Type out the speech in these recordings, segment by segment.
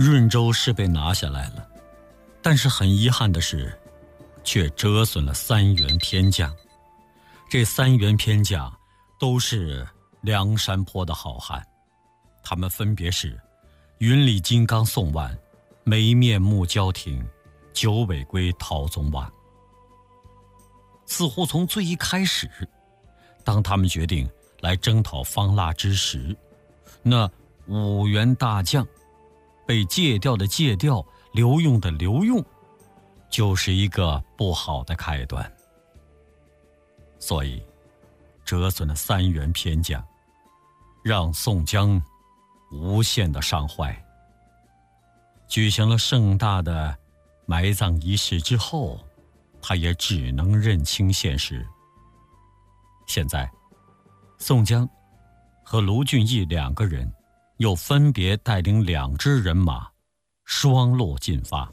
润州是被拿下来了，但是很遗憾的是，却折损了3员偏将。这3员偏将都是梁山泊的好汉，他们分别是云里金刚宋万、眉面目焦廷、九尾龟陶宗万。似乎从最一开始，当他们决定来征讨方腊之时，那5员大将被借调的借调，留用的留用，就是一个不好的开端。所以折损了3员偏将，让宋江无限的伤怀。举行了盛大的埋葬仪式之后，他也只能认清现实。现在宋江和卢俊义2个人又分别带领2支人马双路进发。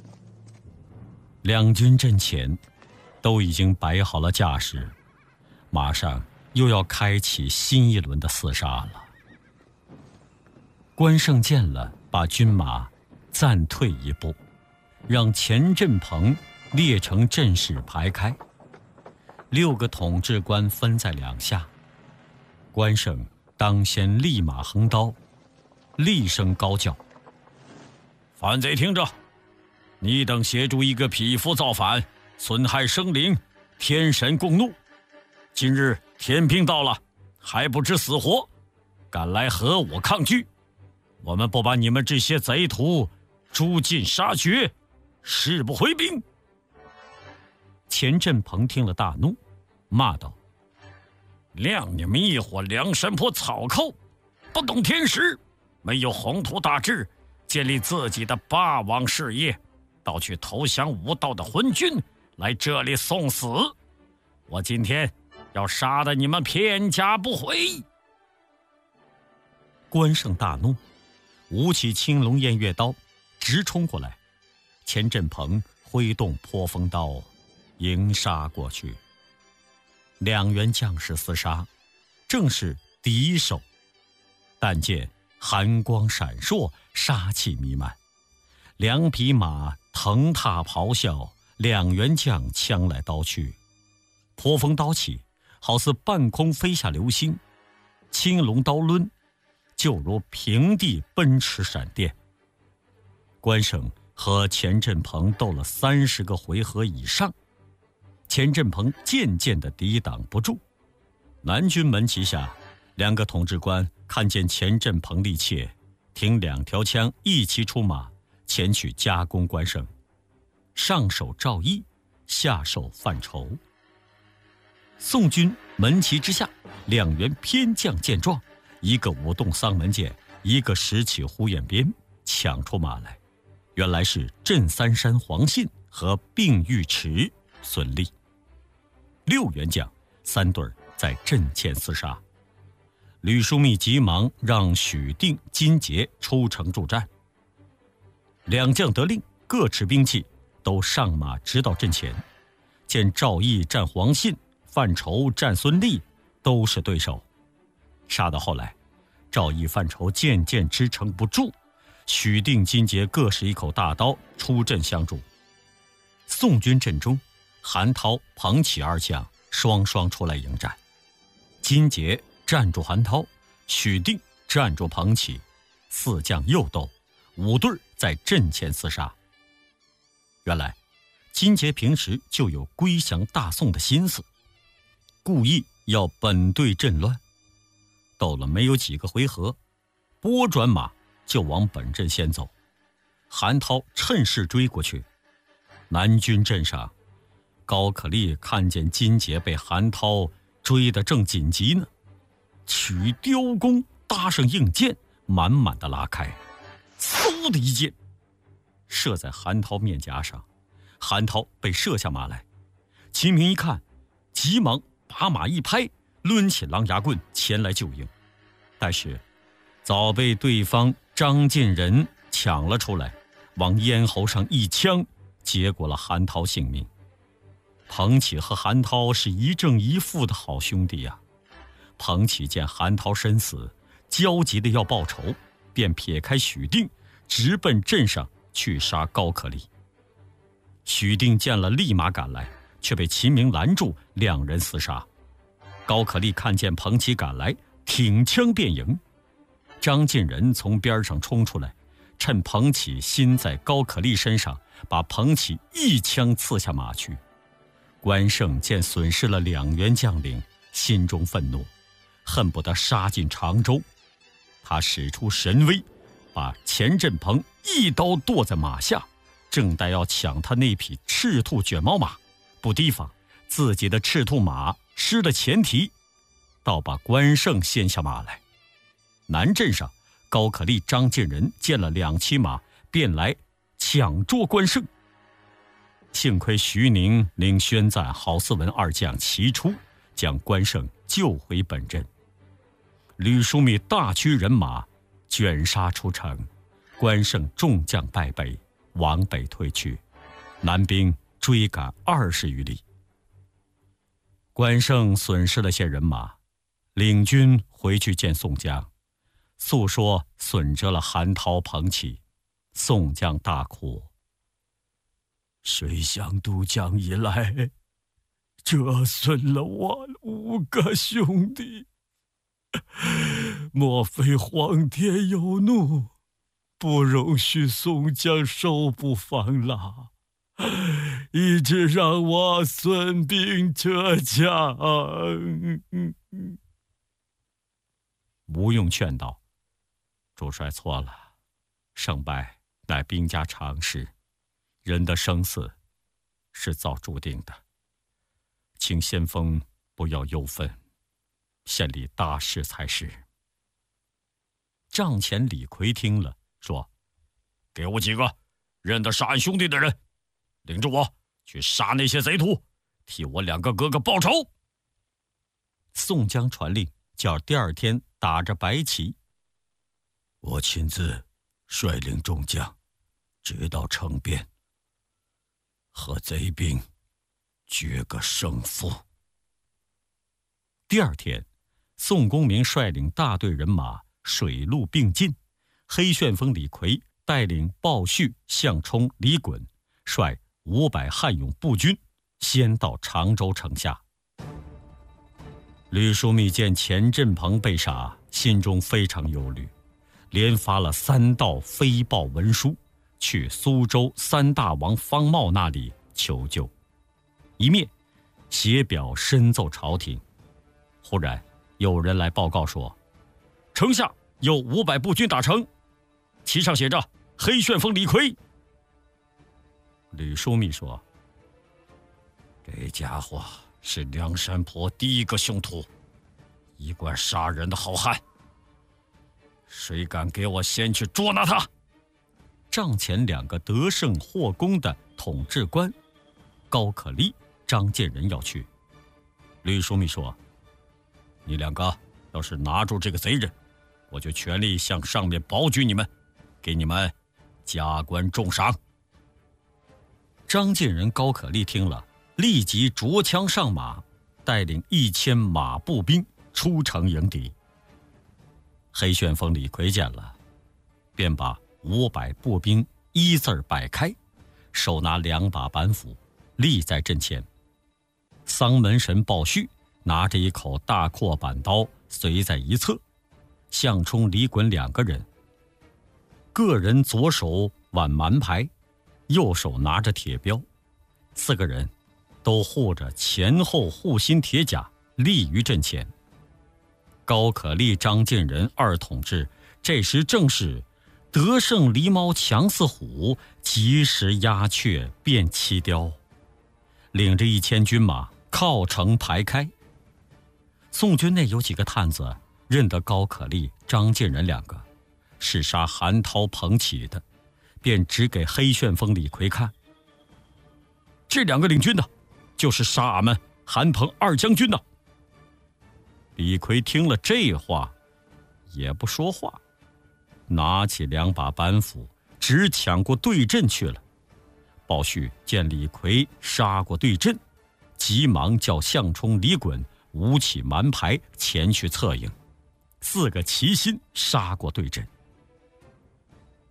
两军阵前都已经摆好了架势，马上又要开启新一轮的厮杀了。关胜见了，把军马暂退一步，让钱振鹏列成阵势排开，6个统制官分在2下。关胜当先立马横刀，厉声高叫：反贼听着，你等协助一个匹夫造反，损害生灵，天神共怒。今日天兵到了，还不知死活，敢来和我抗拒，我们不把你们这些贼徒诛尽杀绝，誓不回兵。钱振鹏听了大怒，骂道：谅你们一伙梁山泊草寇，不懂天时，没有宏图大志，建立自己的霸王事业，倒去投降无道的昏君，来这里送死。我今天要杀得你们片甲不回。关胜大怒，舞起青龙偃月刀，直冲过来。钱振鹏挥动破风刀，迎杀过去。2员将士厮杀，正是敌手。但见寒光闪烁，杀气弥漫，2匹马腾踏咆哮，2员将枪来刀去，破风刀起，好似半空飞下流星；青龙刀抡，就如平地奔驰闪电。关胜和钱振鹏斗了30个回合以上，钱振鹏渐渐地抵挡不住。南军门旗下2个统制官看见钱振鹏力怯，挺2条枪一齐出马，前去夹攻关胜。上手赵毅，下手范畴。宋军门旗之下，2员偏将见状，一个舞动丧门剑，一个拾起呼延鞭，抢出马来。原来是镇三山黄信和并尉迟孙立。6员将3对在阵前厮杀。吕枢密急忙让许定、金杰出城助战。2将得令，各持兵器，都上马直到阵前。见赵毅战黄信，范畴战孙立，都是对手。杀到后来，赵毅、范畴渐渐支撑不住，许定、金杰各使一口大刀出阵相助。宋军阵中，韩涛、彭起2将双双出来迎战。金杰站住韩涛，许定站住彭起，4将又斗，5对在阵前厮杀。原来金杰平时就有归降大宋的心思，故意要本队阵乱。斗了没有几个回合，拨转马就往本阵先走。韩涛趁势追过去。南军阵上，高可立看见金杰被韩涛追得正紧急呢，取雕弓搭上硬箭，满满的拉开，嗖的一箭射在韩涛面颊上。韩涛被射下马来，秦明一看，急忙把马一拍，抡起狼牙棍前来救应，但是早被对方张进仁抢了出来，往咽喉上一枪，结果了韩涛性命。彭起和韩涛是一正一负的好兄弟呀。彭起见韩涛身死，焦急的要报仇，便撇开许定， 直奔镇上去杀高可立。许定见了，立马赶来，却被秦明拦住，两人厮杀。高可立看见彭祺赶来，挺枪便迎。张进仁从边上冲出来，趁彭祺心在高可立身上，把彭祺一枪刺下马去。关胜见损失了2员将领，心中愤怒，恨不得杀进常州。他使出神威，把钱振鹏一刀剁在马下，正待要抢他那匹赤兔卷毛马，不提防自己的赤兔马失了前蹄，倒把关胜掀下马来。南镇上，高可立、张进仁见了2骑马，便来抢捉关胜。幸亏徐宁领宣赞、郝思文2将齐出，将关胜救回本镇。吕叔密大驱人马卷杀出城，关胜众将败北，往北退去，南兵追赶20余里。关胜损失了些人马，领军回去见宋江，诉说损折了韩涛、彭祺。宋江大哭：水乡渡江以来，折损了我5个兄弟，莫非皇天有怒，不容许宋江收捕方腊，一直让我损兵折将。吴用劝道：主帅错了，胜败乃兵家常事，人的生死是早注定的，请先锋不要忧愤，县里大事才是。帐前李逵听了，说：给我几个认得杀俺兄弟的人，领着我去杀那些贼徒，替我2个哥哥报仇。宋江传令，叫第2天打着白旗，我亲自率领众将直到城边，和贼兵决个胜负。第2天，宋公明率领大队人马水陆并进，黑旋风李逵带领鲍旭、项冲、李衮率500汉勇步军先到常州城下。吕叔密见钱振鹏被杀，心中非常忧虑，连发了3道飞报文书，去苏州3大王方茂那里求救，一面写表深奏朝廷。忽然有人来报告说，城下有500步军打城，旗上写着黑旋风李逵。吕叔密说：这家伙是梁山泊第一个凶徒，一贯杀人的好汉，谁敢给我先去捉拿他？帐前2个得胜获功的统制官高可立、张进仁要去。吕叔密说：你2个要是拿住这个贼人，我就全力向上面保举你们，给你们加官重赏。张进仁、高可立听了，立即着枪上马，带领1000马步兵出城迎敌。黑旋风李逵见了，便把500步兵一字摆开，手拿2把板斧，立在阵前。丧门神鲍旭拿着一口大阔板刀随在一侧，项冲、李衮2个人，个人左手挽蛮牌，右手拿着铁镖，4个人都护着前后护心铁甲，立于阵前。高可立、张进仁2统制这时正是得胜狸猫强似虎，及时鸦雀变七雕，领着1000军马靠城排开。宋军内有几个探子认得高可立、张进仁2个是杀韩涛、彭祺的，便指给黑旋风李逵看：这2个领军的就是杀俺们韩彭2将军的。李逵听了这话也不说话，拿起2把板斧直抢过对阵去了。鲍旭见李逵杀过对阵，急忙叫项冲、李衮舞起蛮牌前去策应，4个齐心杀过对阵。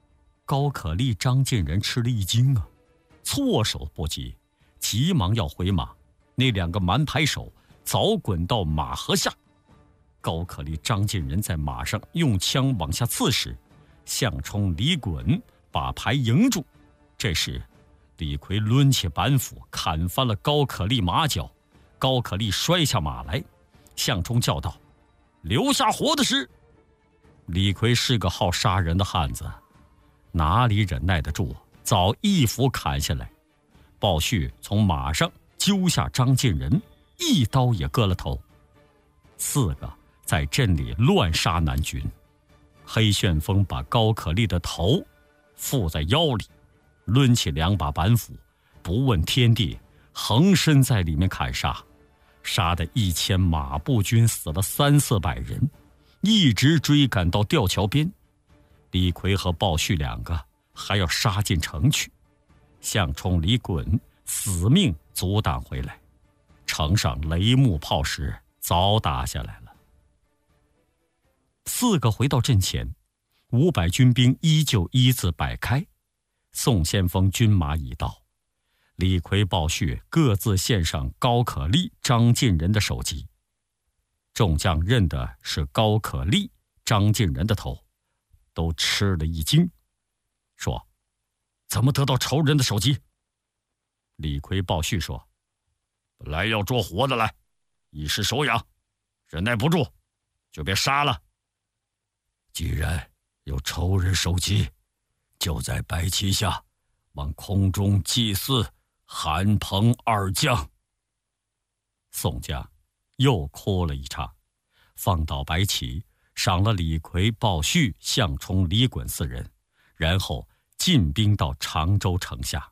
高可立、张进仁吃了一惊啊，措手不及，急忙要回马。那2个蛮牌手早滚到马河下。高可立、张进仁在马上用枪往下刺时，项冲、李衮把牌迎住。这时李逵抡起板斧砍翻了高可立马脚，高可立摔下马来。项冲叫道：“留下活的时！”李逵是个好杀人的汉子，哪里忍耐得住，早一斧砍下来。鲍旭从马上揪下张进仁，一刀也割了头。4个在镇里乱杀南军。黑旋风把高可立的头缚在腰里，抡起2把板斧，不问天地，横身在里面砍杀，杀得1000马步军死了300-400人，一直追赶到吊桥边。李逵和鲍旭2个还要杀进城去，项冲、李衮死命阻挡回来，城上雷木炮石早打下来了。4个回到阵前，500军兵依旧一字摆开。宋先锋军马已到，李逵、鲍旭各自献上高可立、张进仁的首级。众将认的是高可立、张进仁的头，都吃了一惊，说：“怎么得到仇人的首级？”李逵、鲍旭说：“本来要捉活的来，一时手痒，忍耐不住，就别杀了。既然有仇人首级，就在白旗下往空中祭祀韩彭2将。”宋江又哭了一场，放倒白旗，赏了李逵、鲍旭、项冲、李衮4人，然后进兵到常州城下。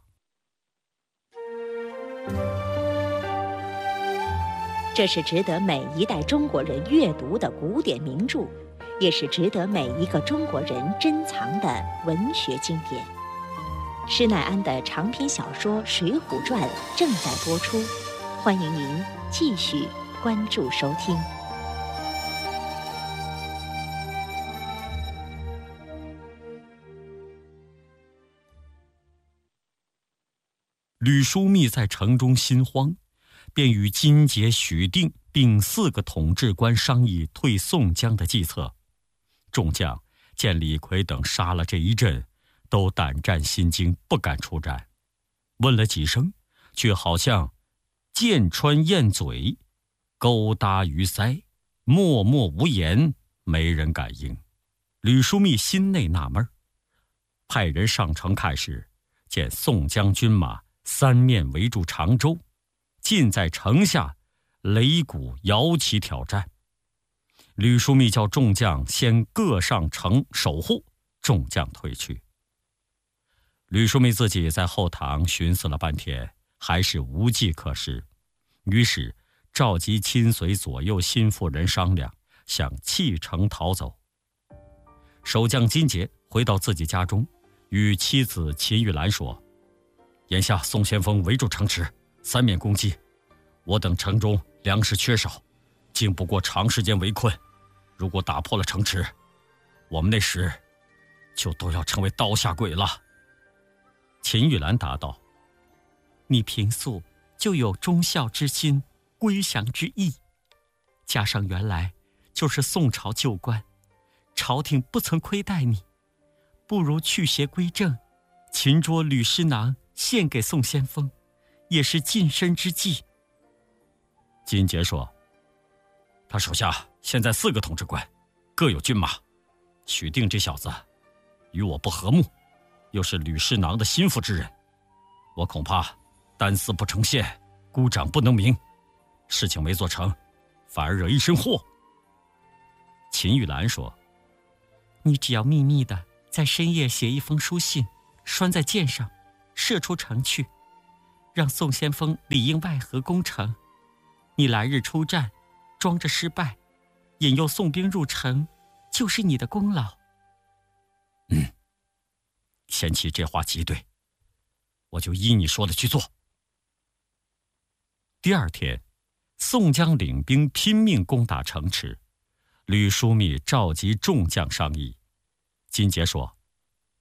这是值得每一代中国人阅读的古典名著，也是值得每一个中国人珍藏的文学经典。施耐庵的长篇小说《水浒传》正在播出，欢迎您继续关注收听。 吕枢密在城中心慌，便与金杰、许定并4个统制官商议退宋江的计策。众将见李逵等杀了这一阵，都胆战心惊，不敢出战。问了几声，却好像箭穿燕嘴，勾搭鱼腮，默默无言，没人敢应。吕枢密心内纳闷，派人上城看时，见宋江军马3面围住常州，尽在城下擂鼓摇旗挑战。吕枢密叫众将先各上城守护，众将退去。吕枢密自己在后堂寻思了半天，还是无计可施，于是召集亲随左右心腹人商量，想弃城逃走。守将金杰回到自己家中，与妻子秦玉兰说：“眼下宋先锋围住城池，3面攻击，我等城中粮食缺少，经不过长时间围困。如果打破了城池，我们那时就都要成为刀下鬼了。”秦玉兰答道：“你平素就有忠孝之心，归降之意，加上原来就是宋朝旧官，朝廷不曾亏待你，不如去邪归正，擒捉吕师囊献给宋先锋，也是近身之计。”金杰说：“他手下现在4个统制官，各有军马。许定这小子与我不和睦，又是吕师囊的心腹之人，我恐怕单丝不成线，孤掌不能鸣，事情没做成，反而惹一身祸。”秦玉兰说：“你只要秘密的在深夜写一封书信，拴在箭上，射出城去，让宋先锋里应外合攻城。你来日出战，装着失败，引诱宋兵入城，就是你的功劳。”贤妻这话极对，我就依你说的去做。第2天，宋江领兵拼命攻打城池，吕枢密召集众将商议。金杰说：“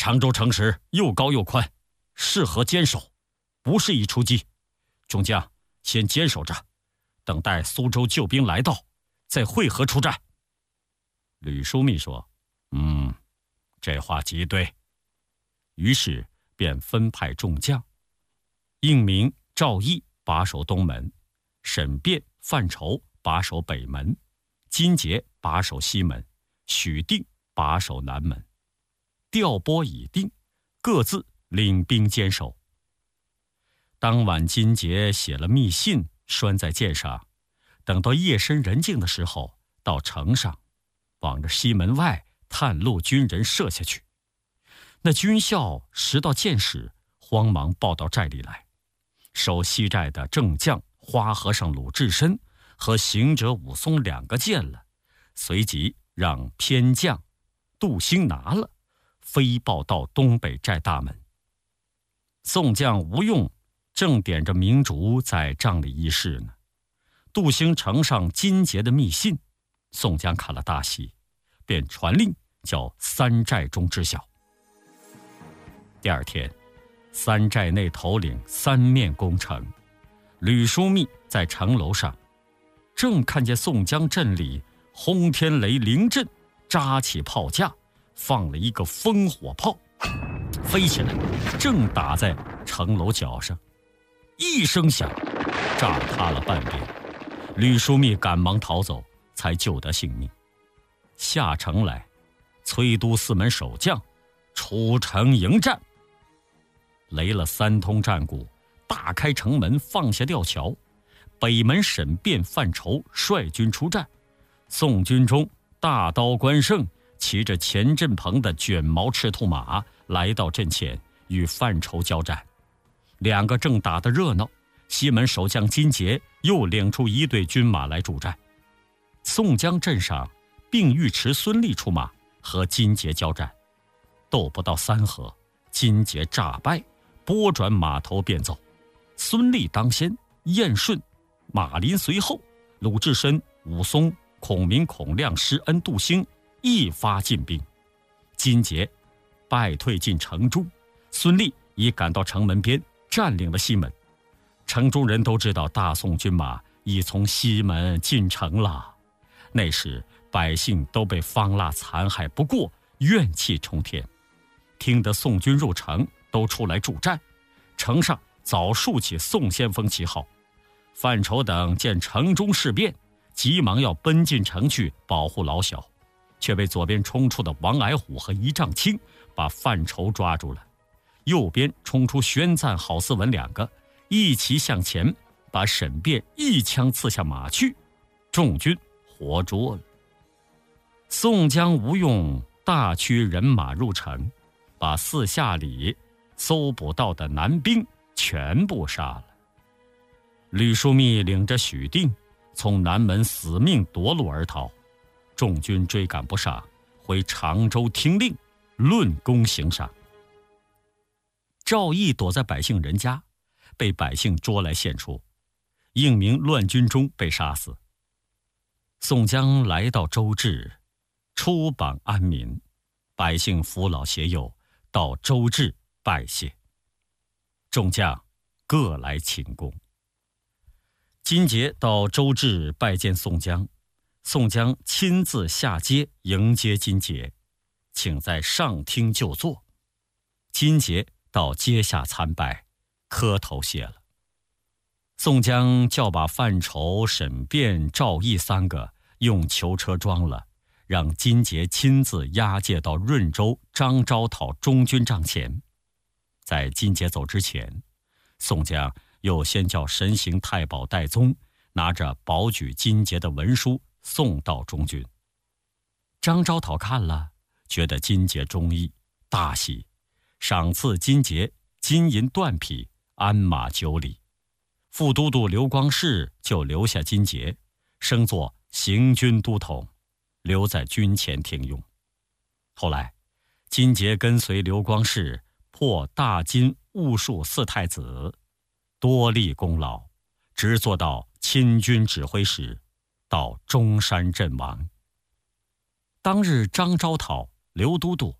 常州城池又高又宽，适合坚守，不适宜出击。众将先坚守着，等待苏州救兵来到，再会合出战。”吕枢密说：“这话极对。”于是便分派众将，应明、赵毅把守东门，沈辩、范畴把守北门，金节把守西门，许定把守南门。调拨已定，各自领兵坚守。当晚金节写了密信，拴在箭上，等到夜深人静的时候，到城上，往着西门外探路军人射下去。那军校拾到箭矢，慌忙报到寨里来。守西寨的正将花和尚鲁智深和行者武松2个见了，随即让偏将杜兴拿了，飞报到东北寨大门。宋将吴用正点着明烛在帐里议事呢，杜兴呈上金节的密信，宋江看了大喜，便传令叫3寨中知晓。第二天，3寨内头领3面攻城，吕枢密在城楼上，正看见宋江阵里轰天雷灵阵，扎起炮架，放了一个烽火炮，飞起来，正打在城楼角上，一声响，炸塌了半边。吕枢密赶忙逃走，才救得性命。下城来，催督4门守将出城迎战。擂了3通战鼓，大开城门，放下吊桥。北门沈辩、范畴率军出战，宋军中大刀关胜骑着钱振鹏的卷毛赤兔马来到阵前，与范畴交战。2个正打得热闹，西门守将金节又领出1队军马来助战。宋江阵上并尉迟孙立出马和金节交战，斗不到3合，金节诈败，拨转马头便走。孙立当先，燕顺、马林随后，鲁智深、武松、孔明、孔亮、施恩、杜兴一发进兵。金节败退进城中，孙立已赶到城门边，占领了西门。城中人都知道大宋军马已从西门进城了。那时百姓都被方腊残害不过，怨气冲天，听得宋军入城，都出来助战。城上早竖起宋先锋旗号。范畴等见城中事变，急忙要奔进城去保护老小，却被左边冲出的王矮虎和一丈青把范畴抓住了。右边冲出宣赞、郝思文2个，一齐向前，把沈辩一枪刺下马去，众军活捉了。宋江、吴用大驱人马入城，把4下里搜捕到的南兵全部杀了。吕枢密领着许定从南门死命夺路而逃，众军追赶不上，回常州听令，论功行赏。赵毅躲在百姓人家，被百姓捉来献出，应明乱军中被杀死。宋江来到周至，出榜安民，百姓扶老携幼到周至拜谢。众将各来请功。金节到周至拜见宋江，宋江亲自下阶迎接金节，请在上厅就坐。金节到阶下参拜，磕头谢了。宋江叫把范畴、沈辩、赵毅3个用囚车装了，让金节亲自押解到润州张昭讨中军帐前。在金节走之前，宋江又先叫神行太保戴宗拿着保举金节的文书送到中军。张昭讨看了，觉得金节忠义，大喜，赏赐金节金银缎匹、鞍马9里。副都督刘光世就留下金节，升作行军都统，留在军前听用。后来金节跟随刘光世破大金兀术4太子，多立功劳，直做到亲军指挥使，到中山阵亡。当日张昭讨、刘都督把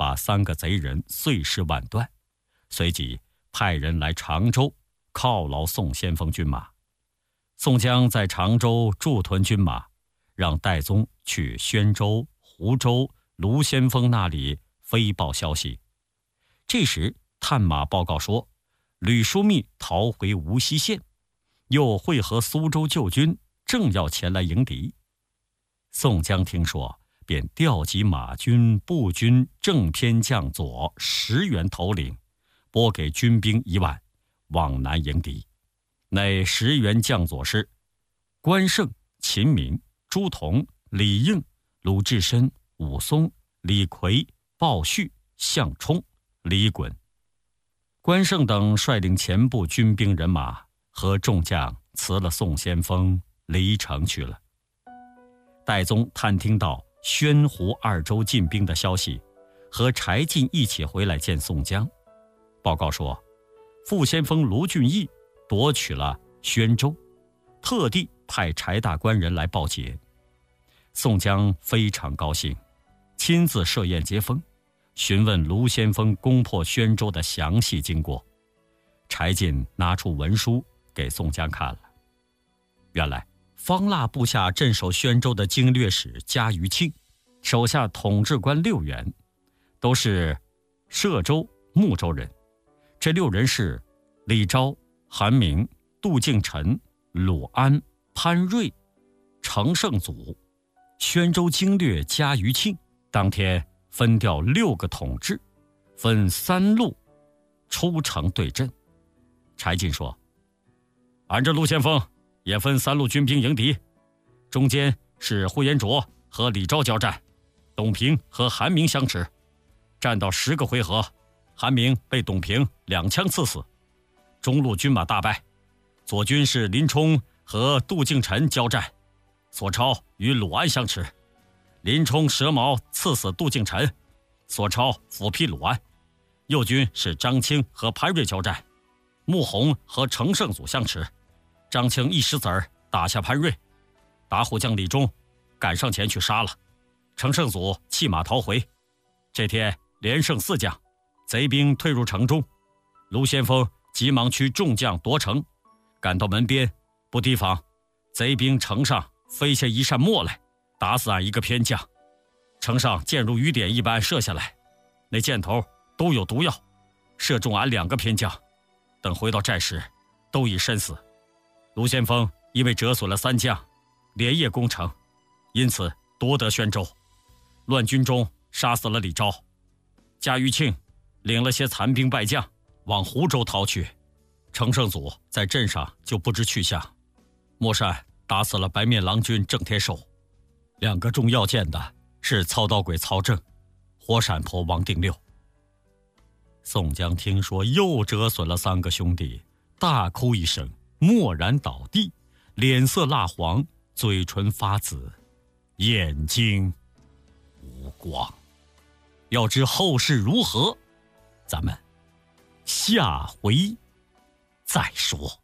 把3个贼人碎尸万段，随即派人来常州犒劳宋先锋军马。宋江在常州驻屯军马，让戴宗去宣州、湖州、卢先锋那里飞报消息。这时探马报告说，吕枢密逃回无锡县，又会合苏州旧军，正要前来迎敌。宋江听说，便调集马军、步军正偏将左10员头领，拨给军兵1万，往南迎敌。乃10员将左是关胜、秦明、朱仝、李应、鲁智深、武松、李逵、鲍旭、项冲、李衮。关胜等率领前部军兵人马和众将辞了宋先锋，离城去了。戴宗探听到宣湖2州进兵的消息，和柴进一起回来见宋江，报告说，副先锋卢俊义夺取了宣州，特地派柴大官人来报捷。宋江非常高兴，亲自设宴接风，询问卢先锋攻破宣州的详细经过。柴进拿出文书给宋江看了。原来方腊部下镇守宣州的经略使嘉余庆，手下统治官6员，都是歙州、睦州人。这6人是李昭、韩明、杜敬臣、鲁安、潘瑞、程胜祖。宣州经略嘉余庆当天分调6个统制，分3路出城对阵。柴进说，俺这陆先锋也分3路军兵迎敌，中间是呼延灼和李昭交战，董平和韩明相持，战到10个回合，韩明被董平2枪刺死，中路军马大败。左军是林冲和杜敬臣交战，索超与鲁安相持，林冲蛇矛刺死杜敬臣，索超斧劈鲁安。右军是张清和潘瑞交战，穆弘和程胜祖相持，张清一石子儿打下潘瑞，打虎将李忠赶上前去杀了，程胜祖弃马逃回。这天连胜4将，贼兵退入城中，卢先锋急忙驱众将夺城，赶到门边不提防，贼兵城上飞下一扇墨来，打死俺1个偏将。城上箭如雨点一般射下来，那箭头都有毒药，射中俺2个偏将。等回到寨时，都已身死。卢先锋因为折损了3将，连夜攻城，因此夺得宣州。乱军中杀死了李昭。嘉余庆领了些残兵败将往湖州逃去，程胜祖在镇上就不知去向。莫善打死了白面郎君郑天寿，2个中要箭的是操刀鬼曹正、火闪婆王定六。宋江听说又折损了3个兄弟，大哭一声，蓦然倒地，脸色蜡黄，嘴唇发紫，眼睛无光。要知后事如何，咱们下回再说。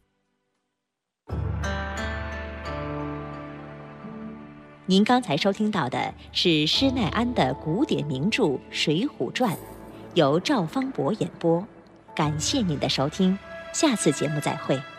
您刚才收听到的是施耐庵的古典名著《水浒传》，由赵方博演播。感谢您的收听，下次节目再会。